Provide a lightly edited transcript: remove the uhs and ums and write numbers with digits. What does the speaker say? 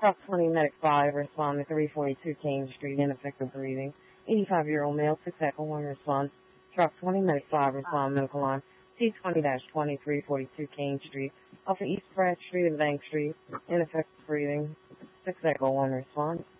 Truck 20 Medic 5, respond to 342 Kane Street, ineffective breathing. 85-year-old male, 6 Echo 1, response. Truck 20 Medic 5, respond medical line. T20-20, 342 Kane Street, off of East Pratt Street and Bank Street, ineffective breathing. 6 Echo 1, response.